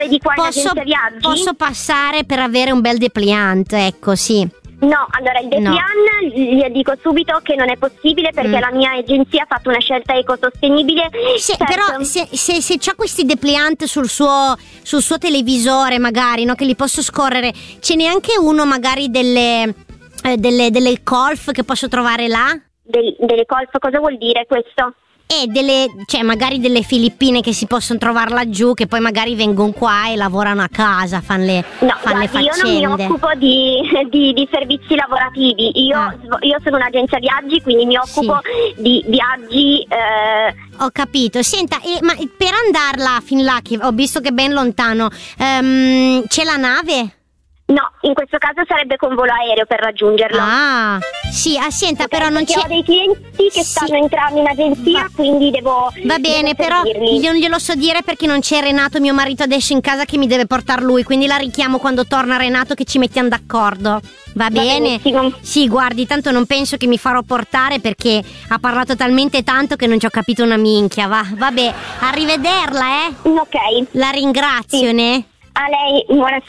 di qua in agenzia viaggi? Posso passare per avere un bel dépliant, ecco, sì. No, allora il dépliant gli dico subito che non è possibile perché la mia agenzia ha fatto una scelta ecosostenibile. Sì, però se c'ha questi dépliant sul suo televisore magari, no, che li posso scorrere, ce n'è anche uno magari delle Colf che posso trovare là? Delle Colf, cosa vuol dire questo? Cioè magari delle filippine che si possono trovare laggiù, che poi magari vengono qua e lavorano a casa, fanno le faccende. Io non mi occupo di servizi lavorativi, io sono un'agenzia viaggi, quindi mi occupo di viaggi. Ho capito. Senta, ma per andarla fin là, che ho visto che è ben lontano, c'è la nave? No, in questo caso sarebbe con volo aereo per raggiungerlo. Ah, sì, senta, però non c'è. Ho dei clienti che stanno entrando in agenzia, quindi devo. Va bene, però io non glielo so dire perché non c'è Renato, mio marito adesso in casa che mi deve portare lui, quindi la richiamo quando torna Renato che ci mettiamo d'accordo. Va bene? Benissimo. Sì, guardi, tanto non penso che mi farò portare perché ha parlato talmente tanto che non ci ho capito una minchia. Vabbè, arrivederla, Ok. La ringrazio, A lei, buona